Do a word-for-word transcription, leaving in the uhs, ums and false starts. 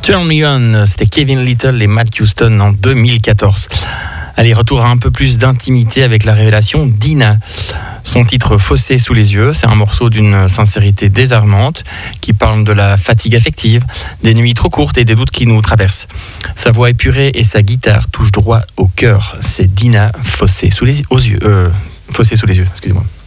Turn Me On, c'était Kevin Little et Matt Houston en deux mille quatorze. Allez, retour à un peu plus d'intimité avec la révélation d'Ina. Son titre Fossé sous les yeux, c'est un morceau d'une sincérité désarmante qui parle de la fatigue affective, des nuits trop courtes et des doutes qui nous traversent. Sa voix épurée et sa guitare touchent droit au cœur. C'est Dina, Fossé sous les, aux yeux, euh, Fossé sous les yeux, excusez-moi.